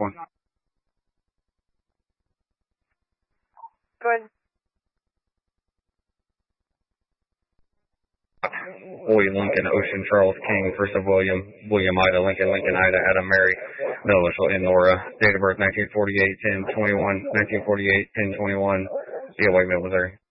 one. Go ahead. William Lincoln, Ocean, Charles King, first of William, William Ida, Lincoln, Lincoln Ida, Adam, Mary, Melissa, and Nora. Date of birth 1948, 10/21, 1948, 10/21. Yeah, White Mill, Missouri.